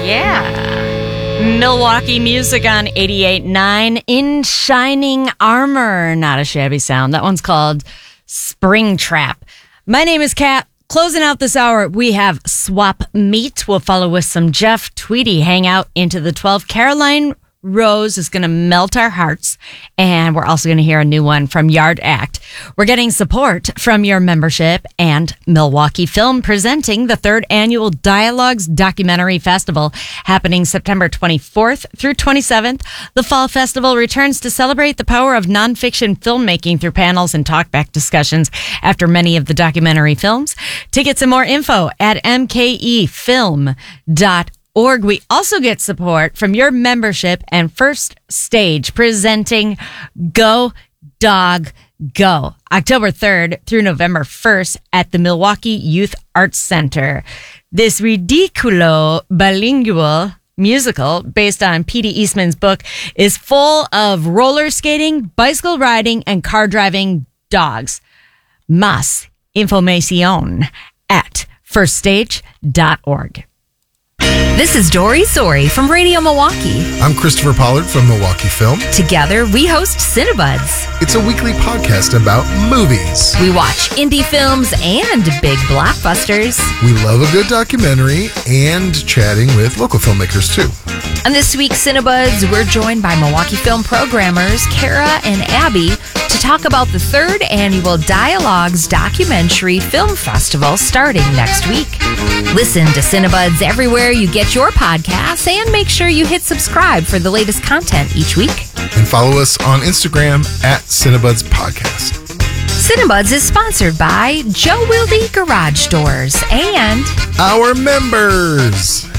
Yeah. Milwaukee music on 88.9 in shining armor. Not a shabby sound. That one's called Spring Trap. My name is Kat. Closing out this hour, we have Swap Meet. We'll follow with some Jeff Tweedy hangout into the 12. Caroline Rose is going to melt our hearts. And we're also going to hear a new one from Yard Act. We're getting support from your membership and Milwaukee Film presenting the 3rd annual Dialogues Documentary Festival happening September 24th through 27th. The Fall Festival returns to celebrate the power of nonfiction filmmaking through panels and talkback discussions after many of the documentary films. Tickets and more info at mkefilm.org. We also get support from your membership and First Stage presenting Go Dog Go, October 3rd through November 1st at the Milwaukee Youth Arts Center. This ridiculo bilingual musical based on P.D. Eastman's book is full of roller skating, bicycle riding, and car driving dogs. Más información at firststage.org. This is Dory Sori from Radio Milwaukee. I'm Christopher Pollard from Milwaukee Film. Together, we host Cinebuds. It's a weekly podcast about movies. We watch indie films and big blockbusters. We love a good documentary and chatting with local filmmakers, too. On this week's Cinebuds, we're joined by Milwaukee Film programmers Kara and Abby to talk about the 3rd annual Dialogues Documentary Film Festival starting next week. Listen to Cinebuds everywhere you get your podcasts and make sure you hit subscribe for the latest content each week. And follow us on Instagram at Cinebuds Podcast. Cinebuds is sponsored by Joe Wilde Garage Doors and our members.